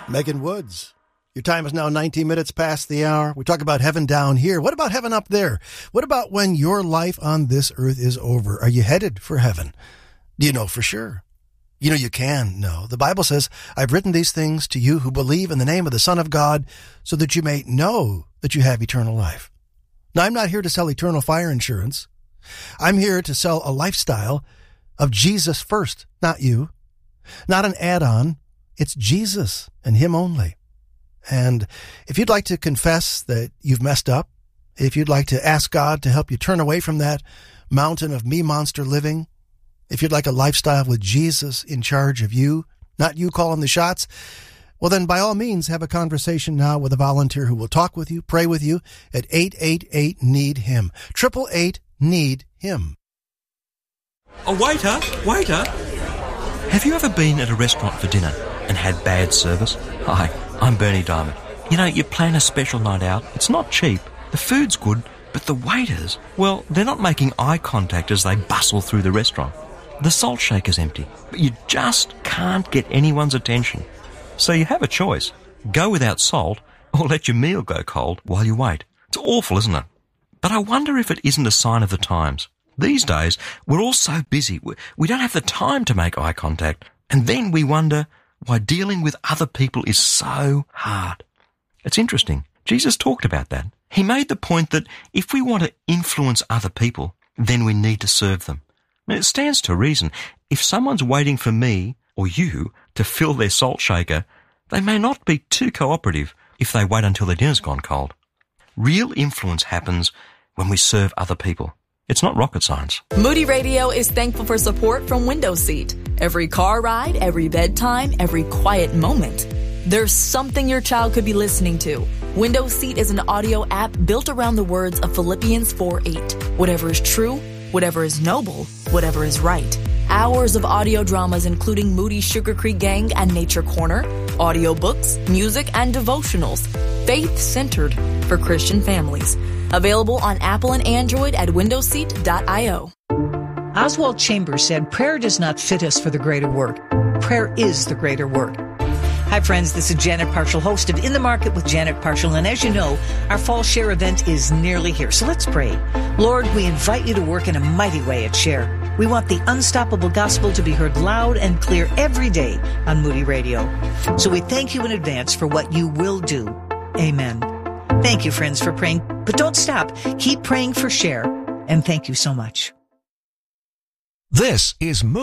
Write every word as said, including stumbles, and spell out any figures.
Megan Woods. Your time is now nineteen minutes past the hour. We talk about heaven down here. What about heaven up there? What about when your life on this earth is over? Are you headed for heaven? Do you know for sure? You know you can know. The Bible says, I've written these things to you who believe in the name of the Son of God so that you may know that you have eternal life. Now, I'm not here to sell eternal fire insurance. I'm here to sell a lifestyle of Jesus first, not you. Not an add-on. It's Jesus and Him only. And if you'd like to confess that you've messed up, if you'd like to ask God to help you turn away from that mountain of me monster living, if you'd like a lifestyle with Jesus in charge of you, not you calling the shots, well then by all means have a conversation now with a volunteer who will talk with you, pray with you at eight eight eight, need him. eight eight eight, need him. A waiter, waiter. Have you ever been at a restaurant for dinner and had bad service? Hi, I'm Bernie Diamond. You know, you plan a special night out. It's not cheap. The food's good, but the waiters, well, they're not making eye contact as they bustle through the restaurant. The salt shaker's empty, but you just can't get anyone's attention. So you have a choice. Go without salt or let your meal go cold while you wait. It's awful, isn't it? But I wonder if it isn't a sign of the times. These days, we're all so busy, we don't have the time to make eye contact. And then we wonder why dealing with other people is so hard. It's interesting. Jesus talked about that. He made the point that if we want to influence other people, then we need to serve them. And it stands to reason. If someone's waiting for me or you to fill their salt shaker, they may not be too cooperative if they wait until their dinner's gone cold. Real influence happens when we serve other people. It's not rocket science. Moody Radio is thankful for support from Window Seat. Every car ride, every bedtime, every quiet moment. There's something your child could be listening to. Window Seat is an audio app built around the words of Philippians four eight. Whatever is true, whatever is noble, whatever is right. Hours of audio dramas including Moody's Sugar Creek Gang and Nature Corner, audiobooks, music, and devotionals. Faith-centered for Christian families. Available on Apple and Android at window seat dot io. Oswald Chambers said, prayer does not fit us for the greater work. Prayer is the greater work. Hi, friends. This is Janet Parshall, host of In the Market with Janet Parshall. And as you know, our Fall Share event is nearly here. So let's pray. Lord, we invite you to work in a mighty way at Share. We want the unstoppable gospel to be heard loud and clear every day on Moody Radio. So we thank you in advance for what you will do. Amen. Thank you, friends, for praying. But don't stop. Keep praying for Share. And thank you so much. This is Moody.